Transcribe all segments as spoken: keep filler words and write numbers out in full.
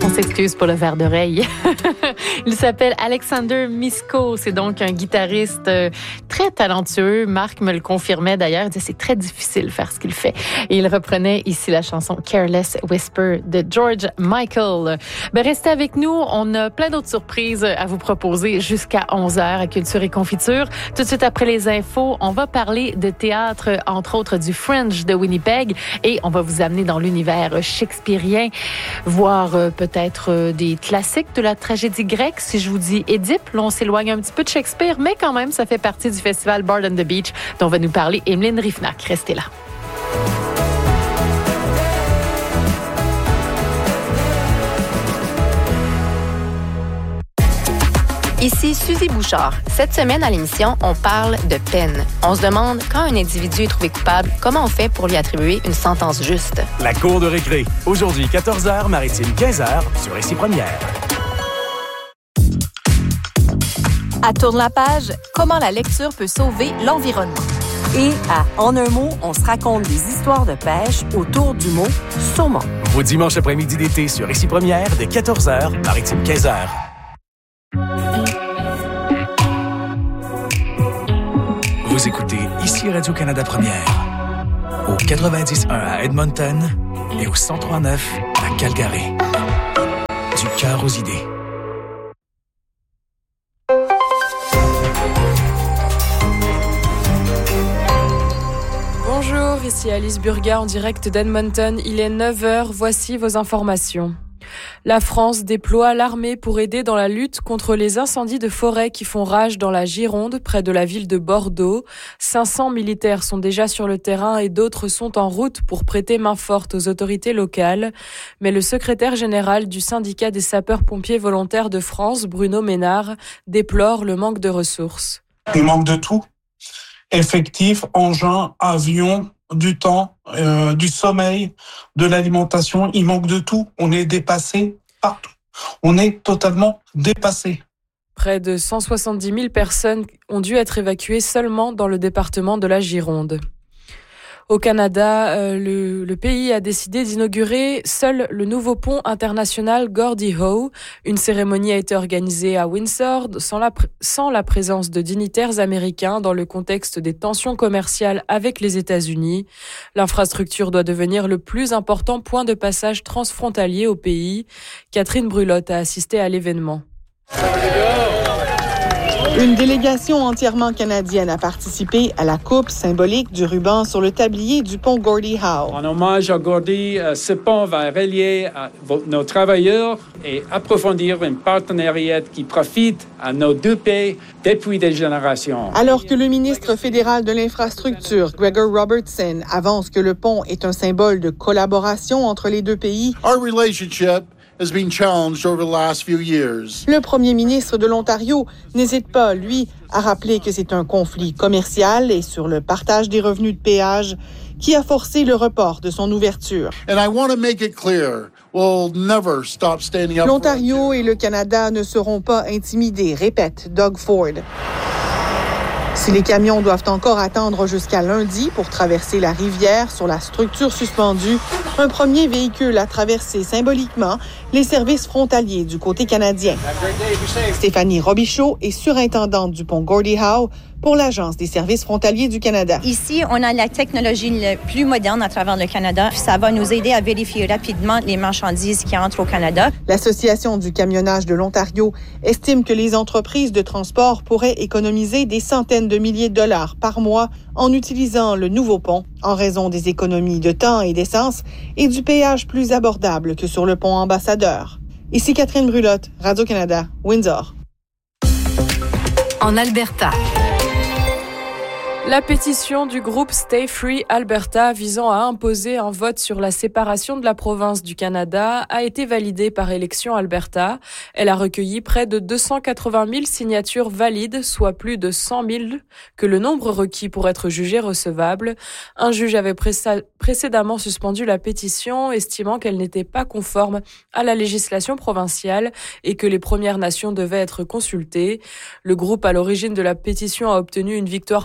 On s'excuse pour le verre d'oreille. Il s'appelle Alexander Misko. C'est donc un guitariste très talentueux. Marc me le confirmait d'ailleurs. Il disait c'est très difficile de faire ce qu'il fait. Et il reprenait ici la chanson Careless Whisper de George Michael. Ben, restez avec nous. On a plein d'autres surprises à vous proposer jusqu'à onze heures à Culture et Confiture. Tout de suite après les infos, on va parler de théâtre, entre autres du Fringe de Winnipeg. Et on va vous amener dans l'univers shakespearien, voir euh, peut-être euh, des classiques de la tragédie grecque. Si je vous dis Édipe, là, on s'éloigne un petit peu de Shakespeare, mais quand même, ça fait partie du festival Bard on the Beach dont va nous parler Emeline Rifnac. Restez là. Ici Suzy Bouchard. Cette semaine à l'émission, on parle de peine. On se demande, quand un individu est trouvé coupable, comment on fait pour lui attribuer une sentence juste? La cour de récré. Aujourd'hui, quatorze heures, Maritime quinze heures, sur Ici Première. À Tourne la page, comment la lecture peut sauver l'environnement. Et à En un mot, on se raconte des histoires de pêche autour du mot saumon. Vos dimanches après-midi d'été sur Ici Première, dès quatorze heures, Maritime quinze heures. Vous écoutez ici Radio-Canada Première, au quatre-vingt-dix point un à Edmonton et au cent trois virgule neuf à Calgary. Du cœur aux idées. Bonjour, ici Alice Burga en direct d'Edmonton. Il est neuf heures, voici vos informations. La France déploie l'armée pour aider dans la lutte contre les incendies de forêt qui font rage dans la Gironde, près de la ville de Bordeaux. cinq cents militaires sont déjà sur le terrain et d'autres sont en route pour prêter main forte aux autorités locales. Mais le secrétaire général du syndicat des sapeurs-pompiers volontaires de France, Bruno Ménard, déplore le manque de ressources. Il manque de tout. Effectifs, engins, avions, du temps, euh, du sommeil, de l'alimentation. Il manque de tout. On est dépassé partout. On est totalement dépassé. Près de cent soixante-dix mille personnes ont dû être évacuées seulement dans le département de la Gironde. Au Canada, euh, le, le pays a décidé d'inaugurer seul le nouveau pont international Gordie Howe. Une cérémonie a été organisée à Windsor sans la, sans la présence de dignitaires américains dans le contexte des tensions commerciales avec les États-Unis. L'infrastructure doit devenir le plus important point de passage transfrontalier au pays. Catherine Brulotte a assisté à l'événement. Une délégation entièrement canadienne a participé à la coupe symbolique du ruban sur le tablier du pont Gordie Howe. En hommage à Gordie, ce pont va relier nos travailleurs et approfondir un partenariat qui profite à nos deux pays depuis des générations. Alors que le ministre fédéral de l'infrastructure, Gregor Robertson, avance que le pont est un symbole de collaboration entre les deux pays, Our relationship has been challenged over the last few years. Le premier ministre de l'Ontario n'hésite pas, lui, à rappeler que c'est un conflit commercial et sur le partage des revenus de péage qui a forcé le report de son ouverture. And I want to make it clear, we'll never stop standing up. L'Ontario et le Canada ne seront pas intimidés, répète Doug Ford. Si les camions doivent encore attendre jusqu'à lundi pour traverser la rivière sur la structure suspendue, un premier véhicule a traversé symboliquement les services frontaliers du côté canadien. Stéphanie Robichaud est surintendante du pont Gordie Howe pour l'Agence des services frontaliers du Canada. Ici, on a la technologie la plus moderne à travers le Canada. Ça va nous aider à vérifier rapidement les marchandises qui entrent au Canada. L'Association du camionnage de l'Ontario estime que les entreprises de transport pourraient économiser des centaines de milliers de dollars par mois en utilisant le nouveau pont en raison des économies de temps et d'essence et du péage plus abordable que sur le pont Ambassadeur. Ici Catherine Brulotte, Radio-Canada, Windsor. En Alberta. La pétition du groupe Stay Free Alberta visant à imposer un vote sur la séparation de la province du Canada a été validée par Élections Alberta. Elle a recueilli près de deux cent quatre-vingt mille signatures valides, soit plus de cent mille que le nombre requis pour être jugé recevable. Un juge avait pré- précédemment suspendu la pétition, estimant qu'elle n'était pas conforme à la législation provinciale et que les Premières Nations devaient être consultées. Le groupe à l'origine de la pétition a obtenu une victoire partielle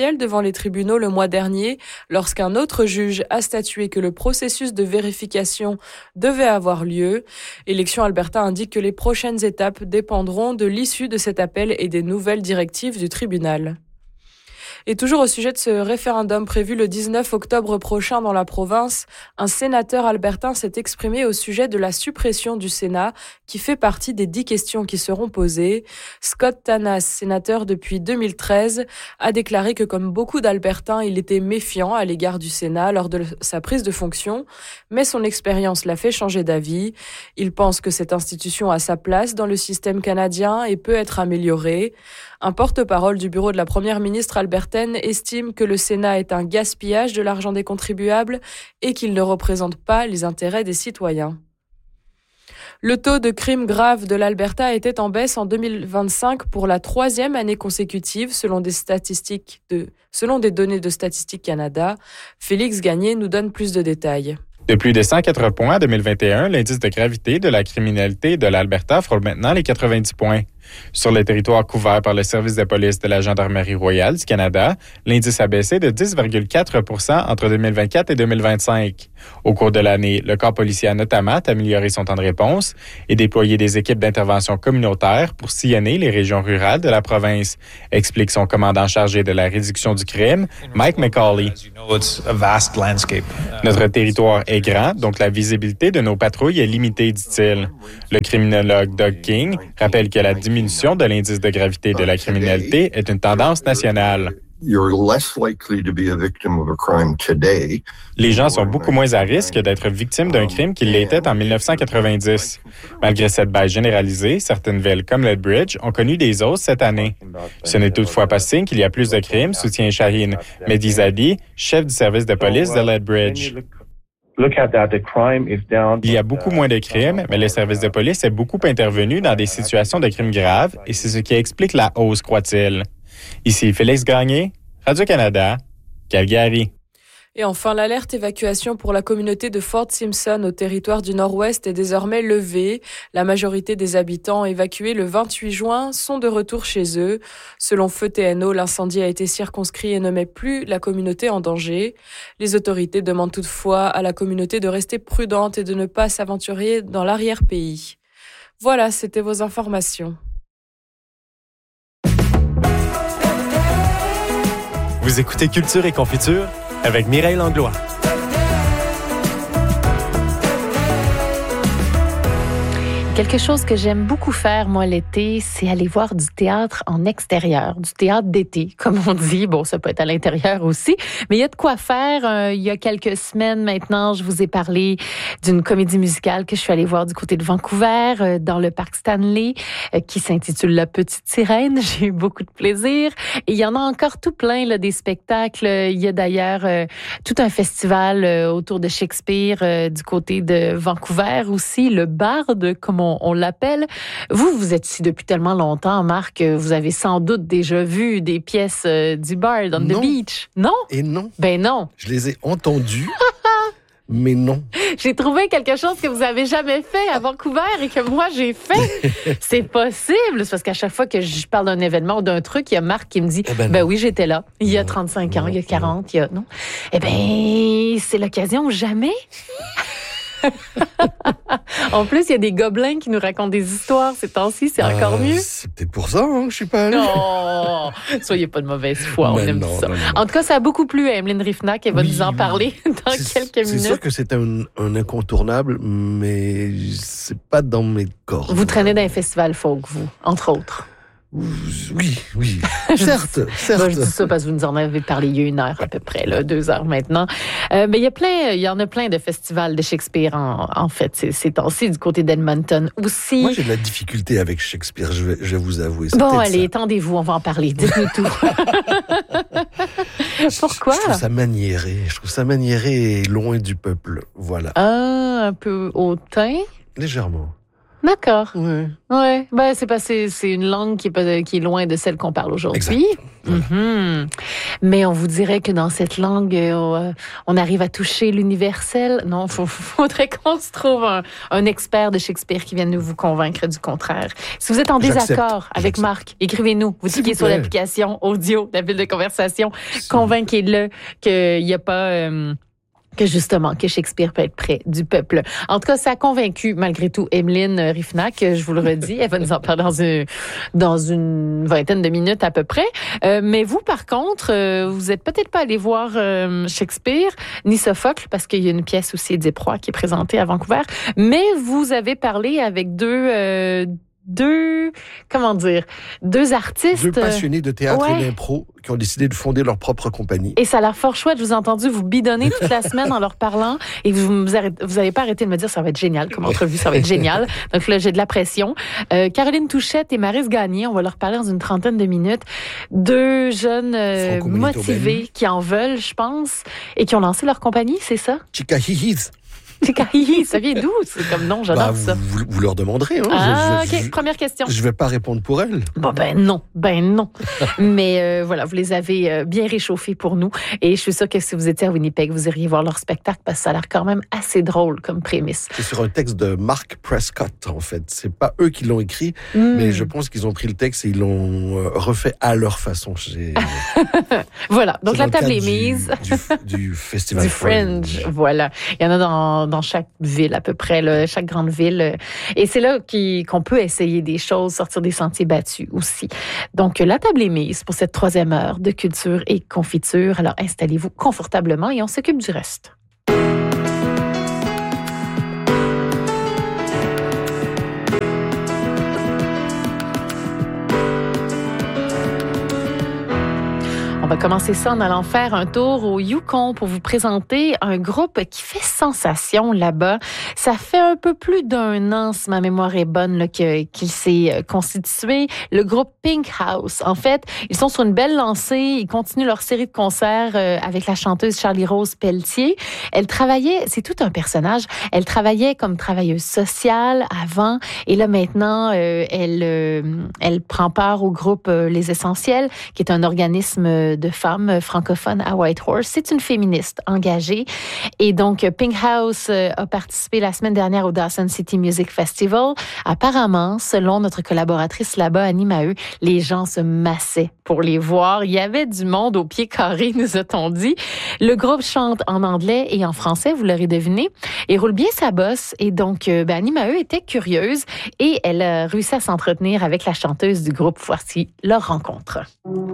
partielle devant les tribunaux le mois dernier lorsqu'un autre juge a statué que le processus de vérification devait avoir lieu. Élections Alberta indique que les prochaines étapes dépendront de l'issue de cet appel et des nouvelles directives du tribunal. Et toujours au sujet de ce référendum prévu le dix-neuf octobre prochain dans la province, un sénateur albertain s'est exprimé au sujet de la suppression du Sénat qui fait partie des dix questions qui seront posées. Scott Tanas, sénateur depuis deux mille treize, a déclaré que comme beaucoup d'Albertains, il était méfiant à l'égard du Sénat lors de sa prise de fonction, mais son expérience l'a fait changer d'avis. Il pense que cette institution a sa place dans le système canadien et peut être améliorée. Un porte-parole du bureau de la première ministre albertaine estime que le Sénat est un gaspillage de l'argent des contribuables et qu'il ne représente pas les intérêts des citoyens. Le taux de crimes graves de l'Alberta était en baisse en deux mille vingt-cinq pour la troisième année consécutive selon des statistiques de, selon des données de Statistique Canada. Félix Gagné nous donne plus de détails. De plus de cent quatre points en deux mille vingt et un, l'indice de gravité de la criminalité de l'Alberta frôle maintenant les quatre-vingt-dix points. Sur le territoire couvert par le service de police de la Gendarmerie royale du Canada, l'indice a baissé de dix virgule quatre pour cent entre deux mille vingt-quatre et deux mille vingt-cinq. Au cours de l'année, le corps policier a notamment amélioré son temps de réponse et déployé des équipes d'intervention communautaire pour sillonner les régions rurales de la province, explique son commandant chargé de la réduction du crime, Mike McCauley. Notre territoire est grand, donc la visibilité de nos patrouilles est limitée, dit-il. Le criminologue Doug King rappelle que la diminution de l'indice de gravité de la criminalité est une tendance nationale. Les gens sont beaucoup moins à risque d'être victimes d'un crime qu'ils l'étaient en dix-neuf cent quatre-vingt-dix. Malgré cette baisse généralisée, certaines villes comme Lethbridge ont connu des hausses cette année. Ce n'est toutefois pas signe qu'il y a plus de crimes, soutient Shaheen Medizadi, chef du service de police de Lethbridge. Il y a beaucoup moins de crimes, mais le service de police est beaucoup intervenu dans des situations de crimes graves et c'est ce qui explique la hausse, croit-il. Ici Félix Gagné, Radio-Canada, Calgary. Et enfin, l'alerte évacuation pour la communauté de Fort Simpson au territoire du Nord-Ouest est désormais levée. La majorité des habitants évacués le vingt-huit juin sont de retour chez eux. Selon Feu T N O, l'incendie a été circonscrit et ne met plus la communauté en danger. Les autorités demandent toutefois à la communauté de rester prudente et de ne pas s'aventurer dans l'arrière-pays. Voilà, c'était vos informations. Vous écoutez Culture et Confiture avec Mireille Langlois. Quelque chose que j'aime beaucoup faire, moi, l'été, c'est aller voir du théâtre en extérieur, du théâtre d'été, comme on dit. Bon, ça peut être à l'intérieur aussi, mais il y a de quoi faire. Euh, il y a quelques semaines maintenant, je vous ai parlé d'une comédie musicale que je suis allée voir du côté de Vancouver, euh, dans le parc Stanley, euh, qui s'intitule La Petite Sirène. J'ai eu beaucoup de plaisir. Et il y en a encore tout plein, là, des spectacles. Il y a d'ailleurs euh, tout un festival euh, autour de Shakespeare euh, du côté de Vancouver aussi, le Barde, comme on On, on l'appelle. Vous, vous êtes ici depuis tellement longtemps, Marc, vous avez sans doute déjà vu des pièces euh, du Bard on non. the Beach. Non? Et non. Ben non. Je les ai entendues, mais non. J'ai trouvé quelque chose que vous avez jamais fait à Vancouver et que moi, j'ai fait. C'est possible. C'est parce qu'à chaque fois que je parle d'un événement ou d'un truc, il y a Marc qui me dit, eh ben, ben oui, j'étais là. Il y a trente-cinq non, ans, il y a quarante, non. il y a... Non. Eh ben, c'est l'occasion ou jamais. En plus, il y a des gobelins qui nous racontent des histoires ces temps-ci, c'est encore euh, mieux. C'est peut-être pour ça hein, que je suis pas allée. Non, soyez pas de mauvaise foi, on aime non, ça. Non, non. En tout cas, ça a beaucoup plu à Emeline Rifnac, elle va oui, nous en oui. parler dans c'est, quelques minutes. C'est sûr que c'est un, un incontournable, mais c'est pas dans mes cordes. Vous traînez dans un festival folk, vous, entre autres. Oui, oui. certes, certes. Moi, je dis ça parce que vous nous en avez parlé il y a une heure à peu près, là, deux heures maintenant. Euh, mais il y a plein, il y en a plein de festivals de Shakespeare, en, en fait, ces, ces temps-ci, du côté d'Edmonton aussi. Moi, j'ai de la difficulté avec Shakespeare, je vais, je vais vous avouer. C'est bon, allez, ça. Tendez-vous, on va en parler. Dites-nous tout. Pourquoi? Je trouve ça maniéré. Je trouve ça maniéré et loin du peuple. Voilà. Ah, un peu hautain? Légèrement. D'accord. Ouais. Ouais. Ben, c'est parce que c'est une langue qui est, pas, qui est loin de celle qu'on parle aujourd'hui. Exact. Voilà. Mm-hmm. Mais on vous dirait que dans cette langue, euh, on arrive à toucher l'universel. Non, il faudrait qu'on se trouve un, un expert de Shakespeare qui vienne vous convaincre du contraire. Si vous êtes en J'accepte. désaccord avec J'accepte. Marc, écrivez-nous. Vous S'il cliquez vous sur plaît. l'application audio, la ville de conversation. Convainquez-le qu'il n'y a pas... Euh, que justement, que Shakespeare peut être près du peuple. En tout cas, ça a convaincu, malgré tout, Emeline Riffnac, je vous le redis. Elle va nous en parler dans une, dans une vingtaine de minutes à peu près. Euh, mais vous, par contre, euh, vous êtes peut-être pas allé voir euh, Shakespeare, ni Sophocle, parce qu'il y a une pièce aussi Édipe Roi qui est présentée à Vancouver. Mais vous avez parlé avec deux... Euh, deux, comment dire, deux artistes. Deux passionnés de théâtre ouais. et d'impro qui ont décidé de fonder leur propre compagnie. Et ça a l'air fort chouette. Je vous ai entendu vous bidonner toute la semaine en leur parlant et vous vous avez pas arrêté de me dire ça va être génial comme entrevue, ça va être génial. Donc là, j'ai de la pression. Euh, Caroline Touchette et Maryse Gagné, on va leur parler dans une trentaine de minutes. Deux jeunes euh, motivés qui en veulent, je pense, et qui ont lancé leur compagnie, c'est ça? Chikahihis. Chikahihis, ça vient d'où? C'est comme nom, j'adore bah, ça. Vous, vous leur demanderez. Hein. Ah, je, je, OK. je, Première question. Je vais pas répondre pour elles. Bon, ben non. Ben non. Mais euh, voilà, vous les avez euh, bien réchauffés pour nous. Et je suis sûre que si vous étiez à Winnipeg, vous iriez voir leur spectacle parce que ça a l'air quand même assez drôle comme prémisse. C'est sur un texte de Mark Prescott, en fait. C'est pas eux qui l'ont écrit, mm. mais je pense qu'ils ont pris le texte et ils l'ont euh, refait à leur façon. Voilà. Donc la table est mise. Du, du festival du Fringe. Fringe. Voilà. Il y en a dans, dans chaque ville à peu près, là, chaque grande ville. Et c'est là qu'on peut essayer des choses, sortir des sentiers battus aussi. Donc, la table est mise pour cette troisième heure de culture et confiture. Alors, installez-vous confortablement et on s'occupe du reste. On va commencer ça en allant faire un tour au Yukon pour vous présenter un groupe qui fait sensation là-bas. Ça fait un peu plus d'un an, si ma mémoire est bonne, là, que, qu'il s'est constitué. Le groupe Pink House. En fait, ils sont sur une belle lancée. Ils continuent leur série de concerts euh, avec la chanteuse Charlie-Rose Pelletier. Elle travaillait, c'est tout un personnage, elle travaillait comme travailleuse sociale avant et là maintenant, euh, elle, euh, elle prend part au groupe euh, Les Essentiels, qui est un organisme de femmes francophones à Whitehorse. C'est une féministe engagée. Et donc, Pink House a participé la semaine dernière au Dawson City Music Festival. Apparemment, selon notre collaboratrice là-bas, Annie Maheu, les gens se massaient pour les voir. Il y avait du monde au pied carré, nous a-t-on dit. Le groupe chante en anglais et en français, vous l'aurez deviné, et roule bien sa bosse. Et donc, ben, Annie Maheu était curieuse et elle a réussi à s'entretenir avec la chanteuse du groupe. Voici leur rencontre.